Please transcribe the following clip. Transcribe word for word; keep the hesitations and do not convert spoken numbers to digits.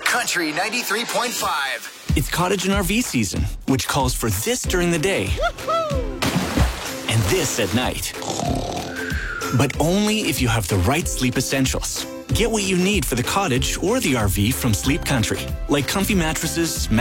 Country ninety-three point five. It's cottage and R V season, which calls for this during the day and this at night. But only if you have the right sleep essentials. Get what you need for the cottage or the R V from Sleep Country, like comfy mattresses,